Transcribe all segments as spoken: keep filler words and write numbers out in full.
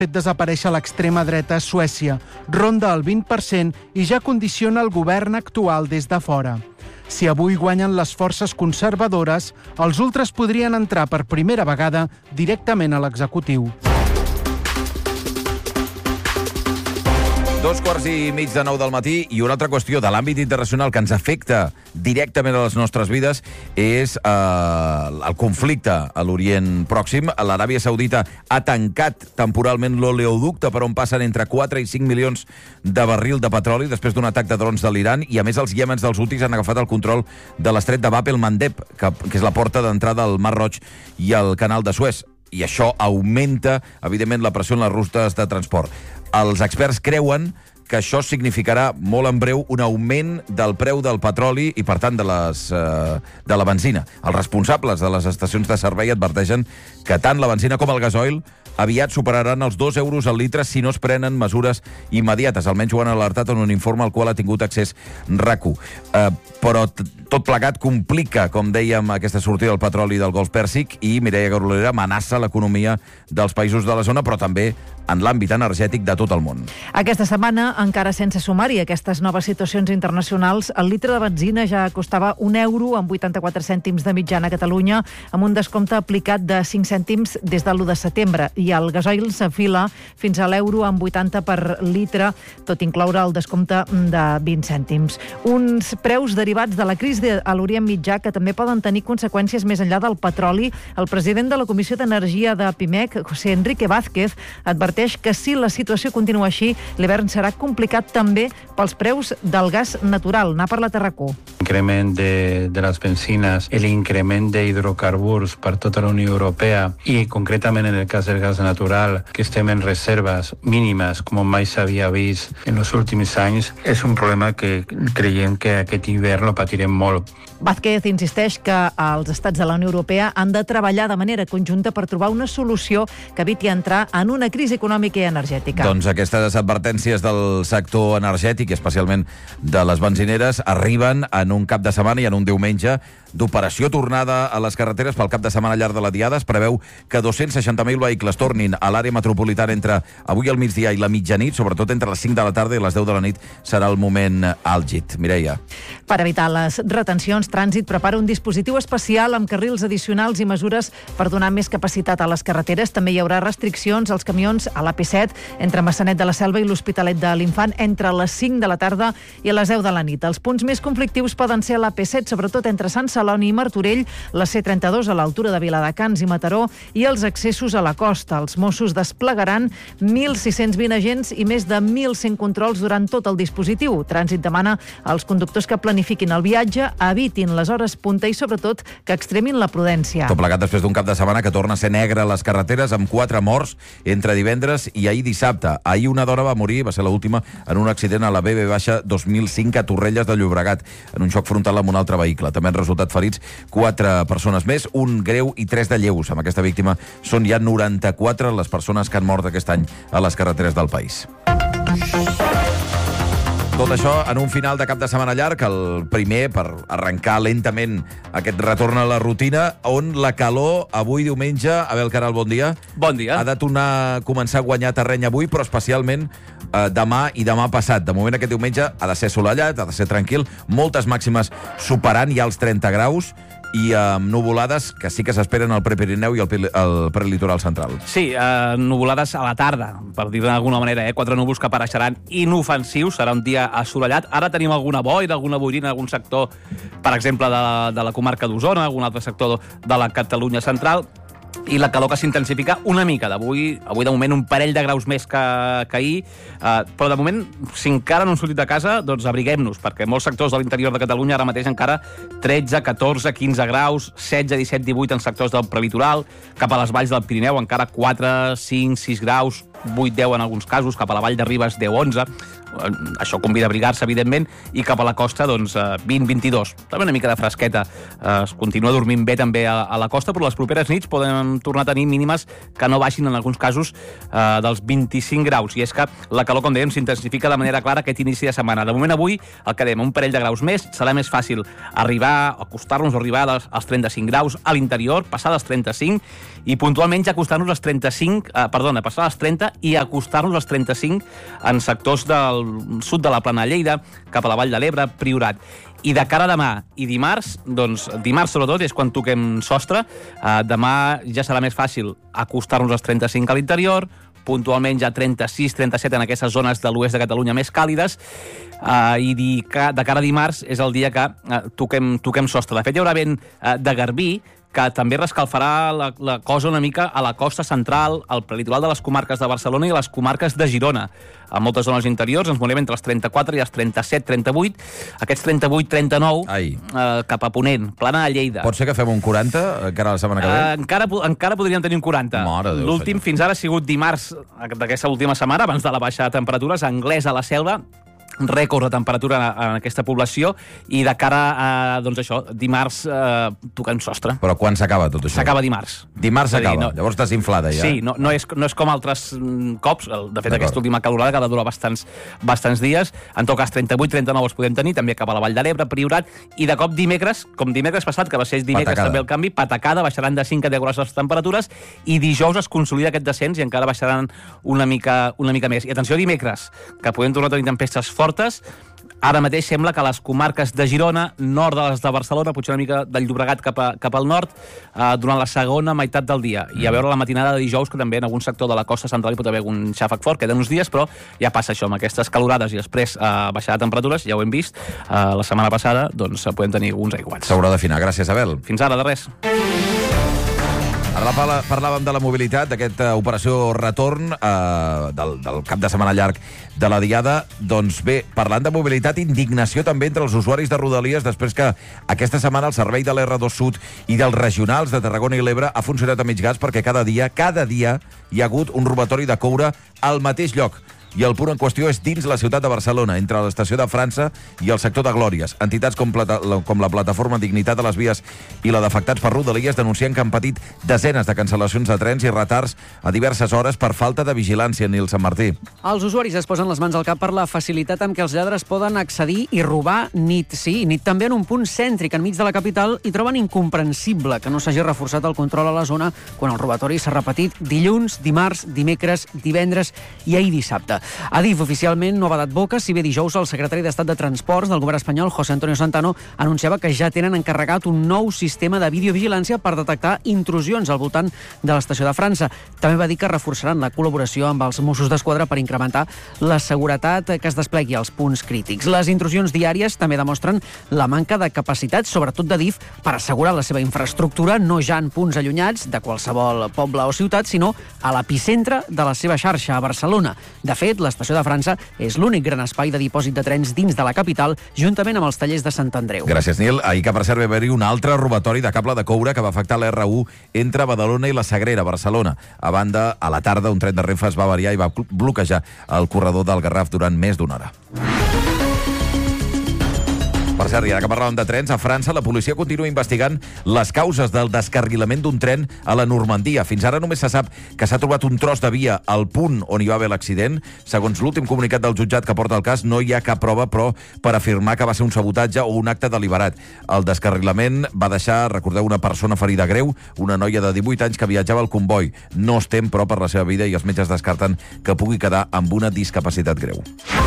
fet desaparèixer l'extrema dreta a Suècia. Ronda el vint per cent i ja condiciona el govern actual des de fora. Si avui guanyen les forces conservadores, els ultres podrien entrar per primera vegada directament a l'executiu. Dos quarts i mig de nou del matí i una altra qüestió de l'àmbit internacional que ens afecta directament a les nostres vides és eh, el conflicte a l'Orient Pròxim. L'Aràbia Saudita ha tancat temporalment l'oleoducte per on passen entre quatre i cinc milions de barril de petroli després d'un atac de drons de l'Iran i, a més, els iemens dels Houthis han agafat el control de l'estret de Bab el-Mandeb, que, que és la porta d'entrada al Mar Roig i al Canal de Suez. I això augmenta, evidentment, la pressió en les rutes de transport. Els experts creuen que això significarà molt en breu un augment del preu del petroli i, per tant, de, les, eh, de la benzina. Els responsables de les estacions de servei adverteixen que tant la benzina com el gasoil aviat superaran els dos euros al litre si no es prenen mesures immediates. Almenys ho han alertat en un informe al qual ha tingut accés RAC1. Eh, però tot plegat complica, com dèiem, aquesta sortida del petroli del Golf Pèrsic i Mireia Garolera amenaça l'economia dels països de la zona, però també en l'àmbit energètic de tot el món. Aquesta setmana, encara sense sumar-hi aquestes noves situacions internacionals, el litre de benzina ja costava un euro amb vuitanta-quatre cèntims de mitjana a Catalunya, amb un descompte aplicat de cinc cèntims des de l'u de setembre, i el gasoil s'enfila fins a l'euro amb vuitanta per litre, tot incloure el descompte de vint cèntims. Uns preus derivats de la crisi a l'Orient Mitjà que també poden tenir conseqüències més enllà del petroli. El president de la Comissió d'Energia de Pimec, José Enrique Vázquez, adverteix que si la situació continua així, l'hivern serà complicat també pels preus del gas natural. N'ha parlat a RAC1. L'increment de, de les benzines, l'increment d'hidrocarburs per tota la Unió Europea i concretament en el cas del gas natural, que estem en reserves mínimes com mai s'havia vist en els últims anys, és un problema que creiem que aquest hivern lo patirem molt. Vázquez insisteix que els estats de la Unió Europea han de treballar de manera conjunta per trobar una solució que eviti entrar en una crisi econòmica i energètica. Doncs aquestes advertències del sector energètic, i especialment de les benzineres, arriben en un cap de setmana i en un diumenge d'operació tornada a les carreteres pel cap de setmana llarg de la Diada. Es preveu que dos-cents seixanta mil vehicles tornin a l'àrea metropolitana entre avui al migdia i la mitjanit, sobretot entre les cinc de la tarda i les deu de la nit serà el moment àlgid. Mireia. Per evitar les retencions, Trànsit prepara un dispositiu especial amb carrils addicionals i mesures per donar més capacitat a les carreteres. També hi haurà restriccions als camions a l'A P set entre Maçanet de la Selva i l'Hospitalet de l'Infant entre les cinc de la tarda i les deu de la nit. Els punts més conflictius poden ser a l'A P set, sobretot entre Sant Celoni i Martorell, la C trenta-dos a l'altura de Viladecans i Mataró i els accessos a la costa. Els Mossos desplegaran mil sis-cents vint agents i més de mil cent controls durant tot el dispositiu. Trànsit demana als conductors que planifiquin el viatge, evitin les hores punta i, sobretot, que extremin la prudència. Tot plegat després d'un cap de setmana que torna a ser negre a les carreteres, amb quatre morts entre divendres i ahir dissabte. Ahir una dona va morir, va ser l'última, en un accident a la B B dos mil cinc a Torrelles de Llobregat, en un xoc frontal amb un altre vehicle. També han resultat ferits quatre persones més, un greu i tres de lleus. Amb aquesta víctima són ja noranta-quatre les persones que han mort aquest any a les carreteres del país. Tot això en un final de cap de setmana llarg, el primer per arrencar lentament aquest retorn a la rutina, on la calor avui diumenge, Abel Caral, bon dia. Bon dia. Ha de tornar a començar a guanyar terreny avui, però especialment eh, demà i demà passat. De moment aquest diumenge ha de ser assolellat, ha de ser tranquil, moltes màximes superant ja els trenta graus, i amb eh, nuvolades que sí que s'esperen al Prepirineu i al prelitoral central. Sí, eh, nuvolades a la tarda, per dir-ho d'alguna manera, eh? Quatre núvols que apareixeran inofensius, serà un dia assolellat. Ara tenim alguna boira, alguna boirina en algun sector, per exemple, de la, de la comarca d'Osona, algun altre sector de la Catalunya central, i la calor que s'intensifica una mica. D'avui, avui de moment un parell de graus més que, que ahir, eh, però de moment, si encara no hem sortit de casa, doncs abriguem-nos, perquè molts sectors de l'interior de Catalunya ara mateix encara tretze, catorze, quinze graus, setze, disset, divuit en sectors del prelitoral, cap a les valls del Pirineu encara quatre, cinc, sis graus, vuit, deu en alguns casos, cap a la vall de Ribes deu, onze. Això convida a abrigar-se, evidentment, i cap a la costa, doncs, vint, vint-i-dos. També una mica de fresqueta. Es continua dormint bé també a, a la costa, però les properes nits poden tornar a tenir mínimes que no baixin en alguns casos eh, dels vint-i-cinc graus. I és que la calor, com dèiem, s'intensifica de manera clara aquest inici de setmana. De moment avui, el que dèiem, un parell de graus més, serà més fàcil arribar, acostar-nos o arribar als, als trenta-cinc graus a l'interior, passar dels trenta-cinc, i puntualment ja acostar-nos als trenta-cinc, eh, perdona, passar als trenta trenta i acostar-nos als trenta-cinc en sectors del sud de la Plana de Lleida, cap a la Vall de l'Ebre, Priorat. I de cara a demà i dimarts, doncs dimarts sobretot és quan toquem sostre, uh, demà ja serà més fàcil acostar-nos als trenta-cinc a l'interior, puntualment ja trenta-sis trenta-set en aquestes zones de l'oest de Catalunya més càlides, uh, i di, de cara a dimarts és el dia que uh, toquem, toquem sostre. De fet, hi haurà vent uh, de garbí, que també rescalfarà la, la cosa una mica a la costa central, al prelitoral de les comarques de Barcelona i les comarques de Girona. A moltes zones interiors ens movem entre els trenta-quatre i els trenta-set trenta-vuit. Aquests trenta-vuit trenta-nou eh, cap a Ponent, Plana de Lleida. Pot ser que fem un quaranta encara la setmana que ve? Eh, encara, encara podríem tenir un quaranta. L'últim fins ara ha sigut dimarts d'aquesta última setmana, abans de la baixa de temperatures, Anglès a la Selva, rècord de temperatura en aquesta població, i de cara a, doncs això, dimarts eh, tocant sostre. Però quan s'acaba tot això? S'acaba dimarts. Dimarts s'acaba, no, llavors estàs inflada ja. Sí, no, no, és, no és com altres cops, de fet aquesta última calorada que ha de durar bastants, bastants dies, en tot cas trenta-vuit trenta-nou els podem tenir, també cap a la Vall de l'Ebre, Priorat, i de cop dimecres, com dimecres passat, que va ser dimecres patacada. També el canvi, patacada, baixaran de cinc categories les temperatures, i dijous es consolida aquest descens i encara baixaran una mica, una mica més. I atenció dimecres, que podem tornar a tenir tempestes fortes. Ara mateix sembla que les comarques de Girona, nord de les de Barcelona, potser una mica del Llobregat cap, a, cap al nord, eh, durant la segona meitat del dia. I a veure la matinada de dijous, que també en algun sector de la costa central hi pot haver un xàfec fort, queden uns dies, però ja passa això, amb aquestes calorades i després eh, baixada de temperatures, ja ho hem vist, eh, la setmana passada, doncs podem tenir uns aiguats. S'haurà d'afinar. Gràcies, Abel. Fins ara, de res. Ara parlàvem de la mobilitat, d'aquesta operació retorn eh, del, del cap de setmana llarg de la Diada. Doncs bé, parlant de mobilitat, indignació també entre els usuaris de Rodalies després que aquesta setmana el servei de l'R dos Sud i dels regionals de Tarragona i l'Ebre ha funcionat a mig gas perquè cada dia, cada dia hi ha hagut un robatori de coure al mateix lloc. I el punt en qüestió és dins la ciutat de Barcelona, entre l'estació de França i el sector de Glòries. Entitats com, plata, com la plataforma Dignitat a les Vies i la d'afectats per Rodalies denuncien que han patit desenes de cancel·lacions de trens i retards a diverses hores per falta de vigilància, Nil Sant Martí. Els usuaris es posen les mans al cap per la facilitat amb què els lladres poden accedir i robar nit, sí, nit també en un punt cèntric enmig de la capital, i troben incomprensible que no s'hagi reforçat el control a la zona quan el robatori s'ha repetit dilluns, dimarts, dimecres, divendres i ahir dissabte. Adif oficialment no ha badat boca, si bé dijous el secretari d'Estat de Transports del govern espanyol, José Antonio Santano, anunciava que ja tenen encarregat un nou sistema de videovigilància per detectar intrusions al voltant de l'estació de França. També va dir que reforçaran la col·laboració amb els Mossos d'Esquadra per incrementar la seguretat que es desplegui als punts crítics. Les intrusions diàries també demostren la manca de capacitat, sobretot d'Adif, per assegurar la seva infraestructura, no ja en punts allunyats de qualsevol poble o ciutat, sinó a l'epicentre de la seva xarxa, a Barcelona. De fet, l'estació de França és l'únic gran espai de dipòsit de trens dins de la capital, juntament amb els tallers de Sant Andreu. Gràcies, Nil. Ahir que per cert va haver-hi un altre robatori de cable de coure que va afectar l'R u entre Badalona i la Sagrera, Barcelona. A banda, a la tarda, un tren de Renfe es va avariar i va bloquejar el corredor del Garraf durant més d'una hora. Per cert, i ara que parlàvem de trens, a França la policia continua investigant les causes del descarrilament d'un tren a la Normandia. Fins ara només se sap que s'ha trobat un tros de via al punt on hi va haver l'accident. Segons l'últim comunicat del jutjat que porta el cas, no hi ha cap prova, però per afirmar que va ser un sabotatge o un acte deliberat. El descarrilament va deixar, recordeu, una persona ferida greu, una noia de divuit anys que viatjava al comboi. No es tem, però, per la seva vida, i els metges descarten que pugui quedar amb una discapacitat greu.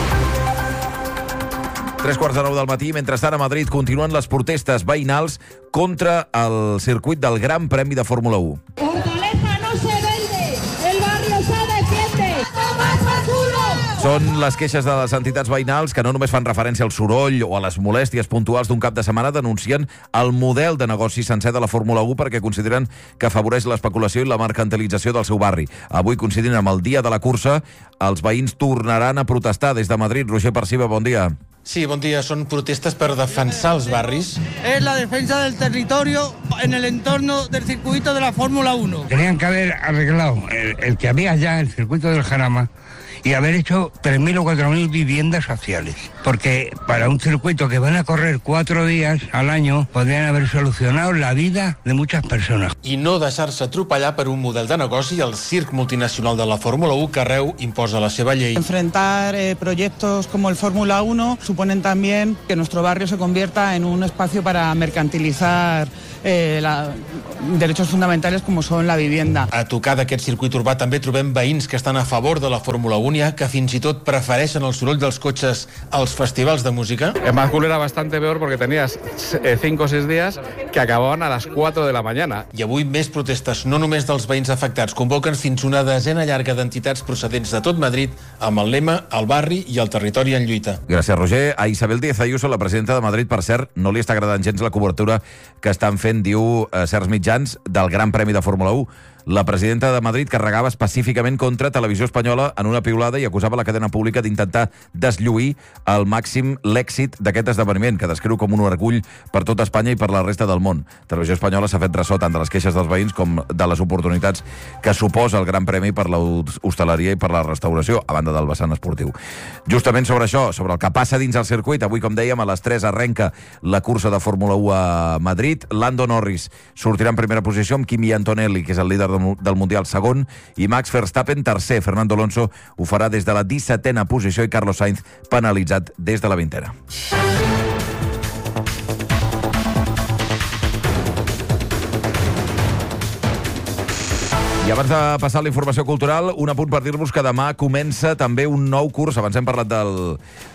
Tres quarts de nou del matí. Mentrestant, a Madrid continuen les protestes veïnals contra el circuit del Gran Premi de Fórmula u. Hortaleza no se vende, el barrio se defiende. ¡Tomás Mazulo! Són les queixes de les entitats veïnals que no només fan referència al soroll o a les molèsties puntuals d'un cap de setmana, denuncien el model de negoci sencer de la Fórmula u perquè consideren que afavoreix l'especulació i la mercantilització del seu barri. Avui, coincidint amb el dia de la cursa, els veïns tornaran a protestar. Des de Madrid, Roger Perciba, bon dia. Sí, bon dia. Són protestes per defensar els barris. Es la defensa del territorio en el entorno del circuito de la Fórmula uno. Tenían que haber arreglado el, el que había ya, el circuito del Jarama, y haber hecho tres mil o cuatro mil viviendas sociales. Porque para un circuito que van a correr cuatro días al año, podrían haber solucionado la vida de muchas personas. I no deixar-se atropellar per un model de negoci. El circ multinacional de la Fórmula u, Carreu, imposa la seva llei. Enfrentar eh, proyectos como el Fórmula uno suponen también que nuestro barrio se convierta en un espacio para mercantilizar eh, la, derechos fundamentales como son la vivienda. A tocar d'aquest circuit urbà també trobem veïns que estan a favor de la Fórmula uno, que fins i tot prefereixen el soroll dels cotxes als festivals de música. En Macul era bastante peor porque tenías cinco o seis días que acababan a las cuatro de la mañana. I avui més protestes, no només dels veïns afectats, convoquen fins una desena llarga d'entitats procedents de tot Madrid amb el lema "El barri i el territori en lluita". Gràcies, Roger. A Isabel Díaz Ayuso, la presidenta de Madrid, per cert, no li està agradant gens la cobertura que estan fent, diu, eh, certs mitjans, del Gran Premi de Fórmula uno. La presidenta de Madrid carregava específicament contra Televisió Espanyola en una piulada i acusava la cadena pública d'intentar deslluir al màxim l'èxit d'aquest esdeveniment, que descriu com un orgull per tot Espanya i per la resta del món. Televisió Espanyola s'ha fet ressò tant de les queixes dels veïns com de les oportunitats que suposa el Gran Premi per l'hostaleria i per la restauració, a banda del vessant esportiu. Justament sobre això, sobre el que passa dins el circuit, avui, com dèiem, a les tres arrenca la cursa de Fórmula uno a Madrid. Lando Norris sortirà en primera posició amb Kimi Antonelli, que és el líder del Mundial segon, i Max Verstappen tercer. Fernando Alonso ho farà des de la dissetena posició i Carlos Sainz penalitzat des de la vintena. I abans de passar a la informació cultural, un apunt per dir-vos que demà comença també un nou curs. Abans hem parlat del,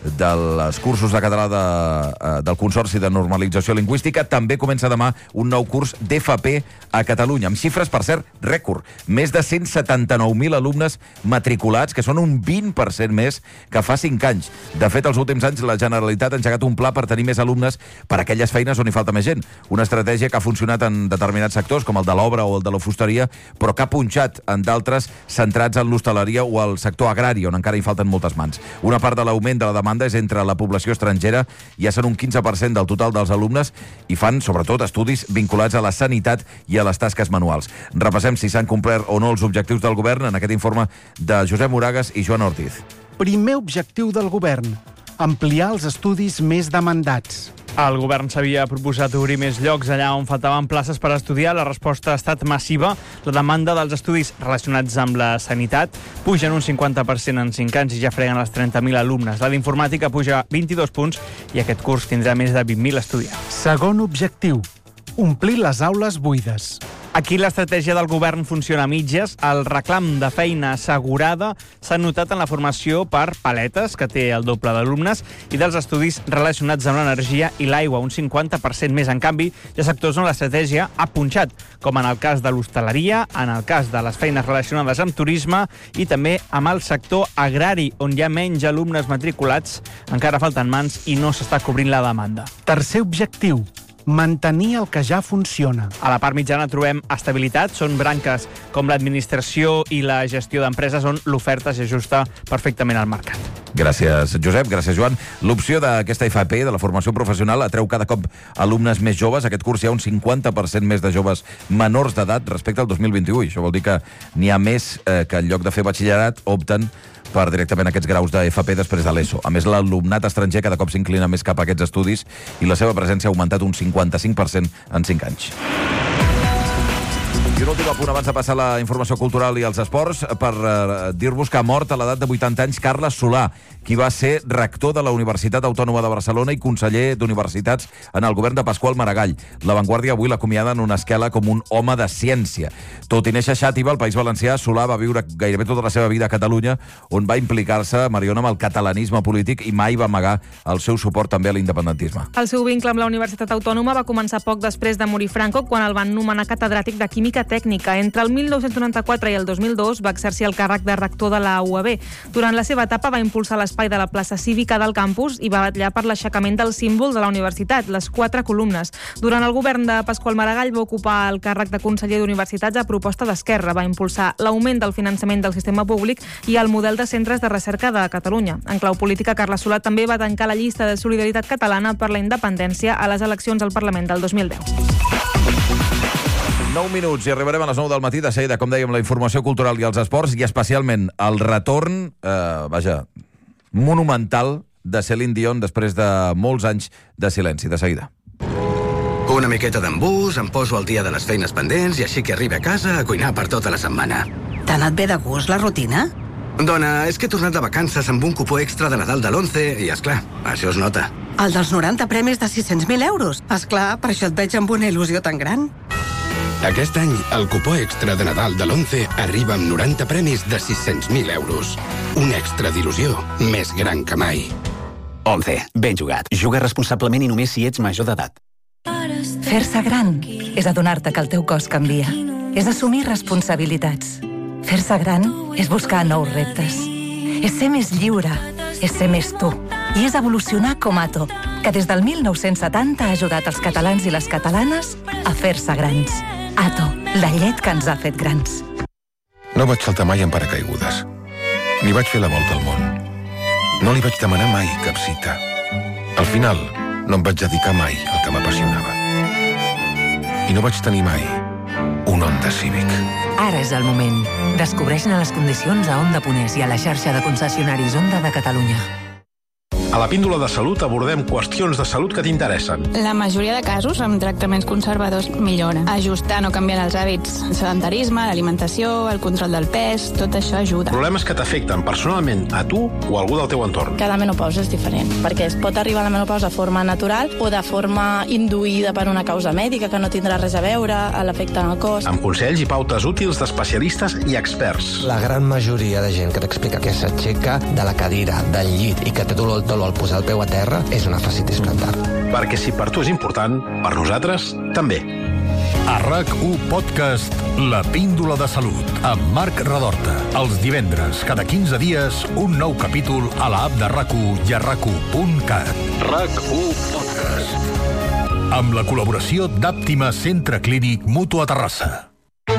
dels cursos de català de, del Consorci de Normalització Lingüística. També comença demà un nou curs d'F P a Catalunya, amb xifres, per cert, rècord. Més de cent setanta-nou mil alumnes matriculats, que són un vint per cent més que fa cinc anys. De fet, els últims anys la Generalitat ha engegat un pla per tenir més alumnes per a aquelles feines on hi falta més gent. Una estratègia que ha funcionat en determinats sectors, com el de l'obra o el de la fusteria, però que ha punxat en d'altres centrats en l'hostaleria o el sector agrari, on encara hi falten moltes mans. Una part de l'augment de la demanda és entre la població estrangera, ja són un quinze per cent del total dels alumnes, i fan, sobretot, estudis vinculats a la sanitat i a les tasques manuals. Repassem si s'han complert o no els objectius del govern en aquest informe de Josep Moragas i Joan Ortiz. Primer objectiu del govern: ampliar els estudis més demandats. El govern s'havia proposat obrir més llocs allà on faltaven places per estudiar. La resposta ha estat massiva. La demanda dels estudis relacionats amb la sanitat puja en un cinquanta per cent en cinc anys i ja freguen els trenta mil alumnes. La d'informàtica puja vint-i-dos punts i aquest curs tindrà més de vint mil estudiants. Segon objectiu: omplir les aules buides. Aquí l'estratègia del govern funciona a mitges. El reclam de feina assegurada s'ha notat en la formació per paletes, que té el doble d'alumnes, i dels estudis relacionats amb l'energia i l'aigua, un cinquanta per cent més. En canvi, hi ha sectors on l'estratègia ha punxat, com en el cas de l'hostaleria, en el cas de les feines relacionades amb turisme i també amb el sector agrari, on hi ha menys alumnes matriculats, encara falten mans i no s'està cobrint la demanda. Tercer objectiu: mantenir el que ja funciona. A la part mitjana trobem estabilitat. Són branques com l'administració i la gestió d'empreses on l'oferta s'ajusta perfectament al mercat. Gràcies, Josep. Gràcies, Joan. L'opció d'aquesta F P, de la formació professional, atreu cada cop alumnes més joves. Aquest curs hi ha un cinquanta per cent més de joves menors d'edat respecte al dos mil vint-i-u. Això vol dir que n'hi ha més eh, que en lloc de fer batxillerat opten per directament aquests graus de F P després de l'ESO. A més, l'alumnat estranger cada cop s'inclina més cap a aquests estudis i la seva presència ha augmentat un cinquanta-cinc per cent en cinc anys. I un últim apunt abans de passar a la informació cultural i als esports, per eh, dir-vos que ha mort a l'edat de vuitanta anys Carles Solà, qui va ser rector de la Universitat Autònoma de Barcelona i conseller d'universitats en el govern de Pasqual Maragall. La Vanguardia avui l'acomiada en una esquela com un home de ciència. Tot i néixer a Xàtiva, al País Valencià, Solà va viure gairebé tota la seva vida a Catalunya, on va implicar-se, Mariona, amb el catalanisme polític i mai va amagar el seu suport també a l'independentisme. El seu vincle amb la Universitat Autònoma va començar poc després de morir Franco, quan el van nomenar catedràtic de Química Tècnica. Entre el mil nou-cents noranta-quatre i el dos mil dos va exercir el càrrec de rector de la U A B. Durant la seva etapa va impulsar l'espai de la plaça cívica del campus i va vetllar per l'aixecament del símbol de la universitat, les quatre columnes. Durant el govern de Pasqual Maragall va ocupar el càrrec de conseller d'universitats a proposta d'Esquerra. Va impulsar l'augment del finançament del sistema públic i el model de centres de recerca de Catalunya. En clau política, Carles Solà també va tancar la llista de Solidaritat Catalana per la Independència a les eleccions al Parlament del dos mil deu. nou minuts i arribarem a les nou del matí. De seguida, com dèiem, la informació cultural i els esports, i especialment el retorn, eh, vaja, monumental de Céline Dion després de molts anys de silenci. De seguida. Una miqueta d'embús, em poso al dia de les feines pendents i així que arribi a casa a cuinar per tota la setmana. T'ha anat bé de gust la rutina? Dona, és que he tornat de vacances amb un cupó extra de Nadal de l'onze i, esclar, això es nota. El dels noranta premis de sis-cents mil euros. Esclar, per això et veig amb una il·lusió tan gran. Aquest any, el cupó extra de Nadal de l'onze arriba amb noranta premis de sis-cents mil euros. Un extra d'il·lusió més gran que mai. onze. Ben jugat. Juga responsablement i només si ets major d'edat. Fer-se gran és adonar-te que el teu cos canvia. És assumir responsabilitats. Fer-se gran és buscar nous reptes. És ser més lliure. És ser més tu. I és evolucionar com Ato, que des del mil nou-cents setanta ha ajudat els catalans i les catalanes a fer-se grans. Ato, la llet que ens ha fet grans. No vaig saltar mai en paracaigudes. Ni vaig fer la volta al món. No li vaig demanar mai cap cita. Al final, no em vaig dedicar mai al que m'apassionava. I no vaig tenir mai un Honda Civic. Ara és el moment. Descobreix-ne les condicions a Honda Ponés i a la xarxa de concessionaris Honda de Catalunya. A la Píndola de Salut abordem qüestions de salut que t'interessen. La majoria de casos amb tractaments conservadors milloren. Ajustar o canviar els hàbits, el sedentarisme, l'alimentació, el control del pes, tot això ajuda. Problemes que t'afecten personalment a tu o a algú del teu entorn. Cada menopausa és diferent, perquè es pot arribar a la menopausa de forma natural o de forma induïda per una causa mèdica que no tindrà res a veure a l'efecte en el cos. Amb consells i pautes útils d'especialistes i experts. La gran majoria de gent que t'explica que s'aixeca de la cadira, del llit i que té dolor, dolor al posar el peu a terra és una fascitis plantar. Perquè si per tu és important, per nosaltres també. A RAC u Podcast, La Píndola de Salut, amb Marc Redorta. Els divendres, cada quinze dies, un nou capítol a l'app de RAC u i a rac u punt cat. RAC u Podcast. Amb la col·laboració d'Àptima Centre Clínic Mutu a Terrassa.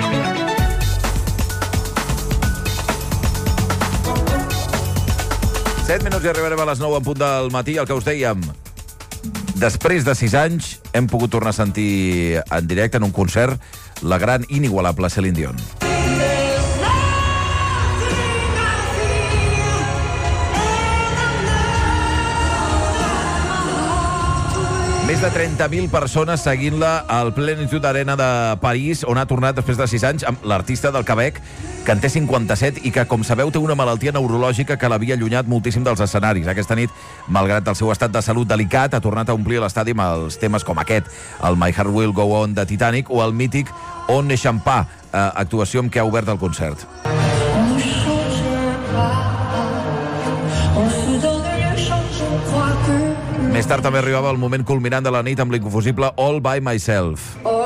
set minuts i arribarem a les nou en punt del matí. El que us dèiem, després de sis anys hem pogut tornar a sentir en directe en un concert la gran inigualable Celine Dion. Més de trenta mil persones seguint-la al Plenitude Arena de París, on ha tornat després de sis anys amb l'artista del Quebec, que en té cinquanta-set i que, com sabeu, té una malaltia neurològica que l'havia allunyat moltíssim dels escenaris. Aquesta nit, malgrat el seu estat de salut delicat, ha tornat a omplir l'estadi amb els temes com aquest, el My Heart Will Go On de Titanic o el mític On ne chante pas, eh, actuació amb què ha obert el concert. Més tard també arribava el moment culminant de la nit amb l'inconfusible All By Myself.